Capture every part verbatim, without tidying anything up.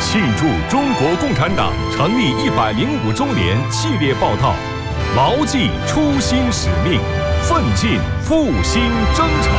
庆祝中国共产党成立一百零五周年系列报道，牢记初心使命，奋进复兴征程。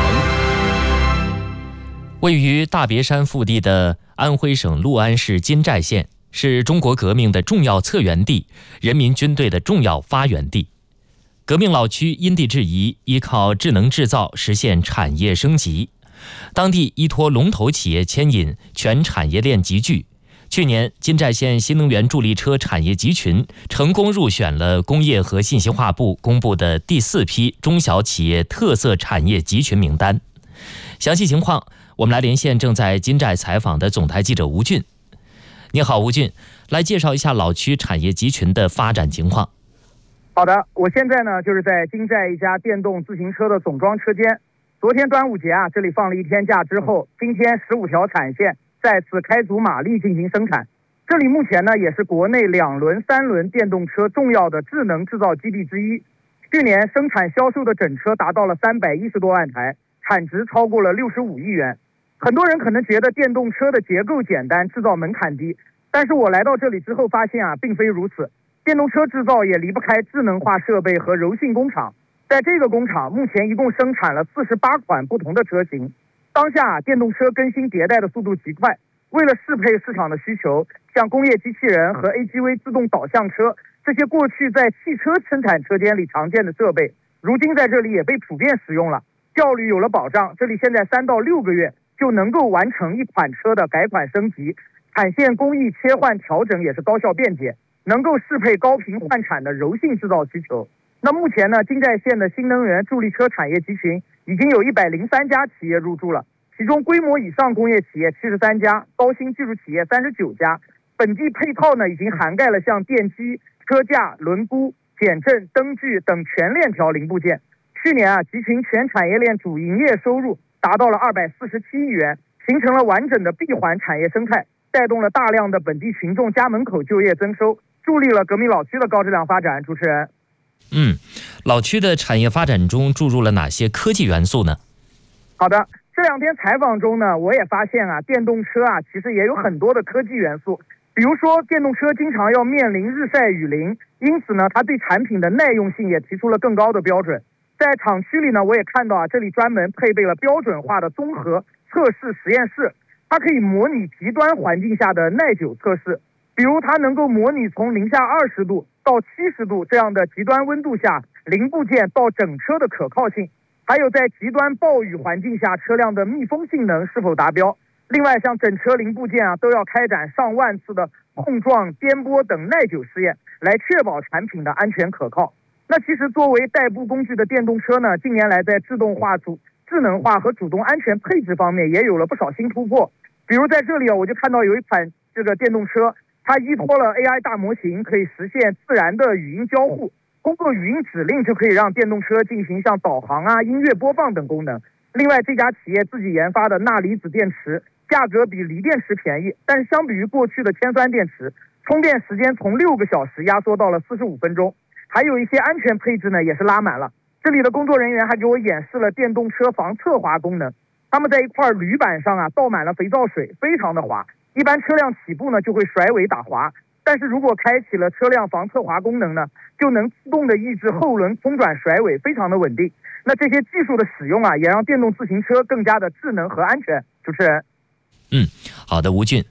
位于大别山腹地的安徽省六安市金寨县，是中国革命的重要策源地，人民军队的重要发源地。革命老区因地制宜，依靠智能制造实现产业升级。当地依托龙头企业牵引，全产业链集聚。去年，金寨县新能源助力车产业集群成功入选了工业和信息化部公布的第四批中小企业特色产业集群名单。详细情况，我们来连线正在金寨采访的总台记者吴俊。你好，吴俊，来介绍一下老区产业集群的发展情况。 好的，我现在呢就是在金寨一家电动自行车的总装车间。昨天端午节啊，这里放了一天假之后，今天十五条产线再次开足马力进行生产。这里目前呢也是国内两轮、三轮电动车重要的智能制造基地之一。去年生产销售的整车达到了三百一十多万台，产值超过了六十五亿元。很多人可能觉得电动车的结构简单，制造门槛低，但是我来到这里之后发现啊，并非如此。电动车制造也离不开智能化设备和柔性工厂。在这个工厂，目前一共生产了四十八款不同的车型。当下、啊、电动车更新迭代的速度极快，为了适配市场的需求，像工业机器人和 A G V 自动导向车这些过去在汽车生产车间里常见的设备，如今在这里也被普遍使用了，效率有了保障。这里现在三到六个月就能够完成一款车的改款升级，产线工艺切换调整也是高效便捷，能够适配高频换产的柔性制造需求。那目前呢，金寨县的新能源助力车产业集群已经有一百零三家企业入驻了，其中规模以上工业企业七十三家，高新技术企业三十九家。本地配套呢，已经涵盖了像电机、车架、轮毂、减震、灯具等全链条零部件。去年啊，集群全产业链主营业收入达到了二百四十七亿元，形成了完整的闭环产业生态，带动了大量的本地群众家门口就业增收，助力了革命老区的高质量发展。主持人。 嗯，老区的产业发展中注入了哪些科技元素呢？ 好的，这两天采访中呢，我也发现啊，电动车啊其实也有很多的科技元素。比如说，电动车经常要面临日晒雨淋，因此呢，它对产品的耐用性也提出了更高的标准。在厂区里呢，我也看到啊，这里专门配备了标准化的综合测试实验室，它可以模拟极端环境下的耐久测试。比如它能够模拟从零下二十度到七十度这样的极端温度下零部件到整车的可靠性，还有在极端暴雨环境下车辆的密封性能是否达标。另外像整车零部件啊都要开展上万次的碰撞、颠簸等耐久试验，来确保产品的安全可靠。那其实作为代步工具的电动车呢，近年来在自动化、主智能化和主动安全配置方面也有了不少新突破。比如在这里啊，我就看到有一款这个电动车，它依托了 A I 大模型，可以实现自然的语音交互，通过语音指令就可以让电动车进行像导航啊、音乐播放等功能。另外，这家企业自己研发的钠离子电池，价格比锂电池便宜，但是相比于过去的铅酸电池，充电时间从六个小时压缩到了四十五分钟。还有一些安全配置呢，也是拉满了。这里的工作人员还给我演示了电动车防侧滑功能，他们在一块铝板上啊倒满了肥皂水，非常的滑。一般车辆起步呢就会甩尾打滑，但是如果开启了车辆防侧滑功能呢，就能自动的抑制后轮空转甩尾，非常的稳定。那这些技术的使用啊，也让电动自行车更加的智能和安全。主持人。 嗯，好的，吴俊。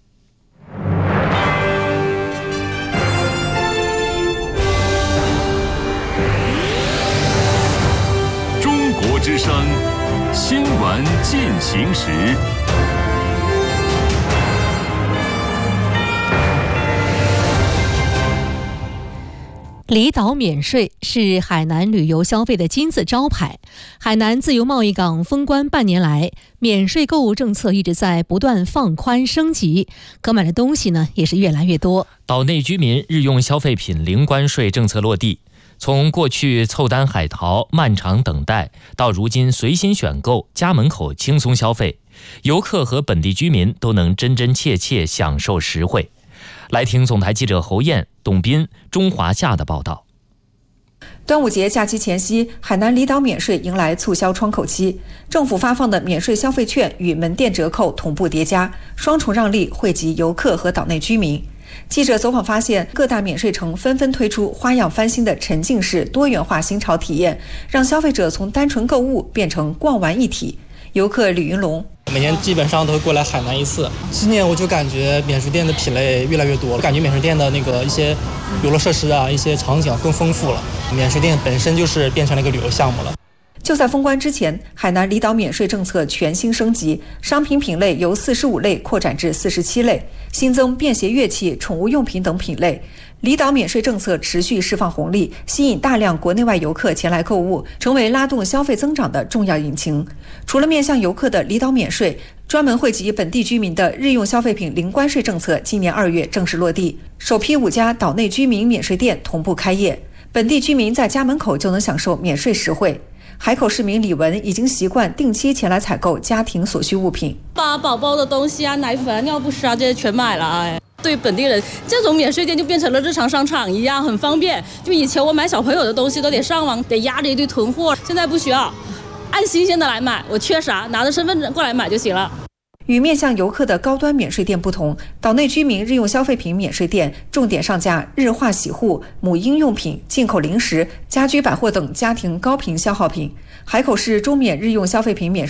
中国之声，新闻进行时。 离岛免税是海南旅游消费的金字招牌。海南自由贸易港封关半年来，免税购物政策一直在不断放宽升级，可买的东西呢也是越来越多。 岛内居民日用消费品零关税政策落地，从过去凑单海淘、漫长等待，到如今随心选购、家门口轻松消费，游客和本地居民都能真真切切享受实惠。来听总台记者侯燕、董斌、钟华夏的报道。 端午节假期前夕，海南离岛免税迎来促销窗口期，政府发放的免税消费券与门店折扣同步叠加，双重让利惠及游客和岛内居民。记者走访发现，各大免税城纷纷推出花样翻新的沉浸式多元化新潮体验，让消费者从单纯购物变成逛玩一体。游客李云龙。 每年基本上都会过来海南一次，今年我就感觉免税店的品类越来越多，感觉免税店的那个一些游乐设施啊，一些场景更丰富了。免税店本身就是变成了一个旅游项目了。 就在封关之前，海南离岛免税政策全新升级，商品品类由四十五类扩展至四十七类，新增便携乐器、宠物用品等品类。离岛免税政策持续释放红利，吸引大量国内外游客前来购物，成为拉动消费增长的重要引擎。除了面向游客的离岛免税，专门惠及本地居民的日用消费品零关税政策今年二月正式落地，首批五家岛内居民免税店同步开业，本地居民在家门口就能享受免税实惠。海口市民李文已经习惯定期前来采购家庭所需物品， 把宝宝的东西啊、奶粉啊、尿不湿啊这些全买了。哎，对本地人，这种免税店就变成了日常商场一样，很方便。就以前我买小朋友的东西都得上网，得压着一堆囤货，现在不需要，按新鲜的来买，我缺啥拿着身份证过来买就行了。 与面向游客的高端免税店不同，岛内居民日用消费品免税店重点上架日化洗护、母婴用品、进口零食、家居百货等家庭高频消耗品。海口市中免日用消费品免